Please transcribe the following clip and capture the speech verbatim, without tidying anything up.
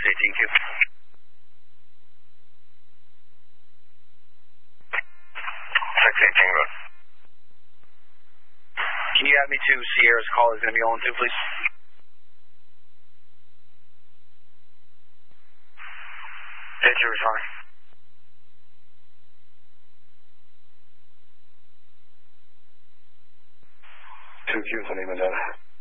eighteen Q. six eighteen, road. Can you have me to Sierra's call is going to be on to, please? Did you respond? two Q's on Lima Delta.